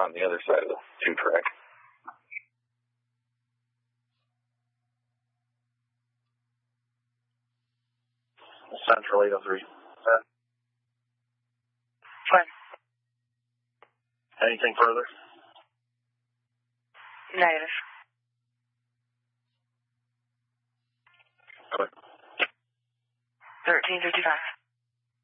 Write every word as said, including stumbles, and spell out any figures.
on the other side of the two track. Central eight oh three. Set. Fine. Anything further? Negative. Good. thirteen fifty-five.